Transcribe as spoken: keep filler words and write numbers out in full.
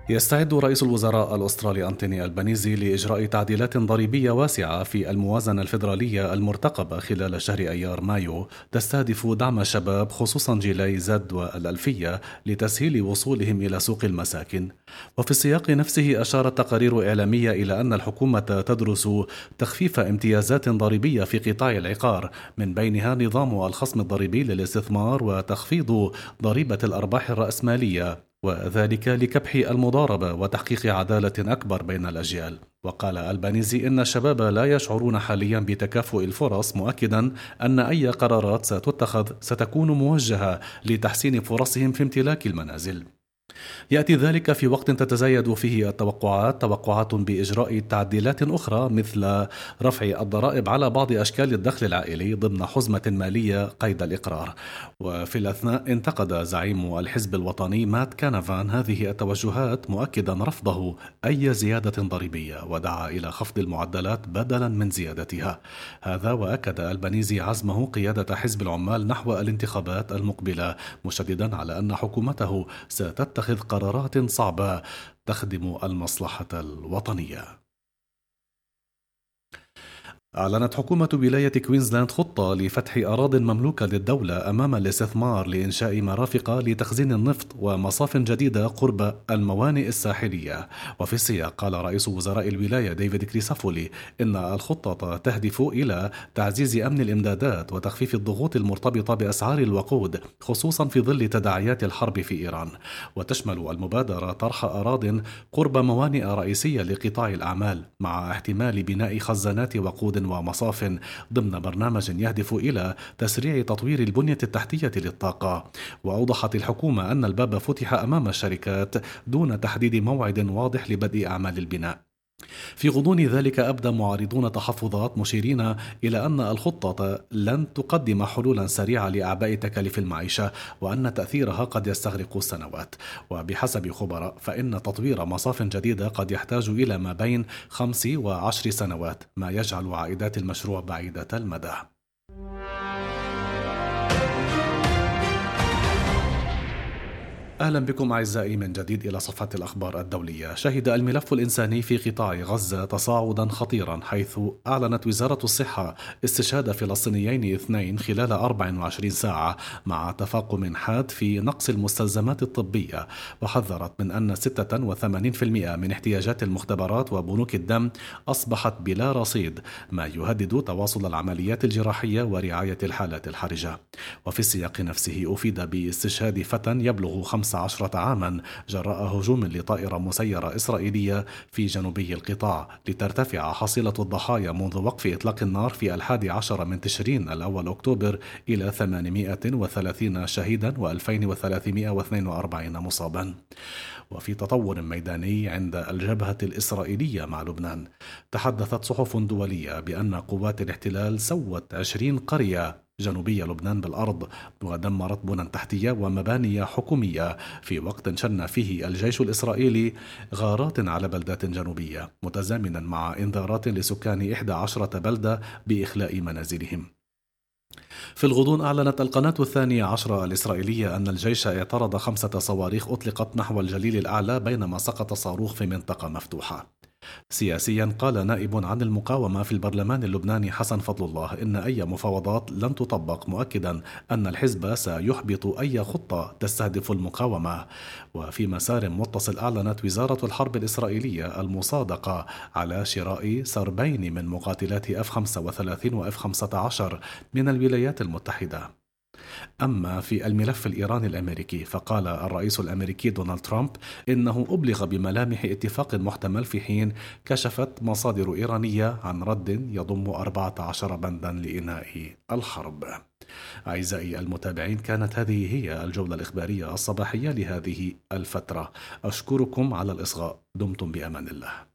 يستعد رئيس الوزراء الأسترالي أنتوني ألبانيزي لإجراء تعديلات ضريبية واسعة في الموازنة الفيدرالية المرتقبة خلال شهر أيار مايو، تستهدف دعم الشباب خصوصا جيلي زد والألفية لتسهيل وصولهم إلى سوق المساكن. وفي السياق نفسه أشارت تقارير إعلامية إلى أن الحكومة تدرس تخفيف امتيازات ضريبية في قطاع العقار، من بينها نظام الخصم الضريبي للاستثمار وتخفيض ضريبة الأرباح الرأسمالية، وذلك لكبح المضاربة وتحقيق عدالة أكبر بين الأجيال. وقال ألبانيزي إن الشباب لا يشعرون حاليا بتكافؤ الفرص، مؤكدا أن أي قرارات ستتخذ ستكون موجهة لتحسين فرصهم في امتلاك المنازل. يأتي ذلك في وقت تتزايد فيه التوقعات توقعات بإجراء تعديلات أخرى، مثل رفع الضرائب على بعض أشكال الدخل العائلي ضمن حزمة مالية قيد الإقرار. وفي الأثناء انتقد زعيم الحزب الوطني مات كانافان هذه التوجهات، مؤكدا رفضه أي زيادة ضريبية، ودعا إلى خفض المعدلات بدلا من زيادتها. هذا وأكد ألبانيزي عزمه قيادة حزب العمال نحو الانتخابات المقبلة، مشددا على أن حكومته ستتخذ قرارات صعبة تخدم المصلحة الوطنية. أعلنت حكومة ولاية كوينزلاند خطة لفتح أراضٍ مملوكة للدولة أمام الاستثمار لإنشاء مرافق لتخزين النفط ومصاف جديدة قرب الموانئ الساحلية. وفي السياق قال رئيس وزراء الولاية ديفيد كريسافولي إن الخطة تهدف إلى تعزيز أمن الإمدادات وتخفيف الضغوط المرتبطة بأسعار الوقود، خصوصا في ظل تداعيات الحرب في إيران. وتشمل المبادرة طرح أراضٍ قرب موانئ رئيسية لقطاع الأعمال، مع احتمال بناء خزانات وقود ومصاف ضمن برنامج يهدف إلى تسريع تطوير البنية التحتية للطاقة. وأوضحت الحكومة أن الباب فتح أمام الشركات دون تحديد موعد واضح لبدء أعمال البناء. في غضون ذلك أبدى معارضون تحفظات، مشيرين إلى أن الخطة لن تقدم حلولا سريعة لأعباء تكاليف المعيشة، وأن تأثيرها قد يستغرق سنوات. وبحسب خبراء فإن تطوير مصاف جديدة قد يحتاج إلى ما بين خمس وعشر سنوات، ما يجعل عائدات المشروع بعيدة المدى. أهلا بكم أعزائي من جديد إلى صفحة الأخبار الدولية. شهد الملف الإنساني في قطاع غزة تصاعدا خطيرا، حيث أعلنت وزارة الصحة استشهاد فلسطينيين اثنين خلال أربع وعشرين ساعة، مع تفاقم حاد في نقص المستلزمات الطبية. وحذرت من أن ستة وثمانين بالمئة من احتياجات المختبرات وبنوك الدم أصبحت بلا رصيد، ما يهدد تواصل العمليات الجراحية ورعاية الحالات الحرجة. وفي السياق نفسه أفيد باستشهاد فتى يبلغ خمس عشرة عاما جراء هجوم لطائرة مسيرة إسرائيلية في جنوبي القطاع، لترتفع حصيلة الضحايا منذ وقف إطلاق النار في الحادي عشر من تشرين الأول أكتوبر إلى ثمانمائة وثلاثين شهيدا وألفين وثلاثمائة واثنين وأربعين مصابا. وفي تطور ميداني عند الجبهة الإسرائيلية مع لبنان، تحدثت صحف دولية بأن قوات الاحتلال سوت عشرين قرية جنوبي لبنان بالأرض، ودمرت بنى تحتية ومباني حكومية، في وقت شن فيه الجيش الإسرائيلي غارات على بلدات جنوبية، متزامنا مع إنذارات لسكان إحدى عشرة بلدة بإخلاء منازلهم. في الغضون أعلنت القناة الثانية عشرة الإسرائيلية أن الجيش اعترض خمسة صواريخ أطلقت نحو الجليل الأعلى بينما سقط صاروخ في منطقة مفتوحة. سياسيا، قال نائب عن المقاومة في البرلمان اللبناني حسن فضل الله إن أي مفاوضات لن تطبق، مؤكدا أن الحزب سيحبط أي خطة تستهدف المقاومة. وفي مسار متصل، أعلنت وزارة الحرب الإسرائيلية المصادقة على شراء سربين من مقاتلات إف خمسة وثلاثين وإف خمسة عشر من الولايات المتحدة. أما في الملف الإيراني الأمريكي، فقال الرئيس الأمريكي دونالد ترامب إنه أبلغ بملامح اتفاق محتمل، في حين كشفت مصادر إيرانية عن رد يضم أربعة عشر بندا لإنهاء الحرب. أعزائي المتابعين، كانت هذه هي الجولة الإخبارية الصباحية لهذه الفترة. أشكركم على الإصغاء. دمتم بأمان الله.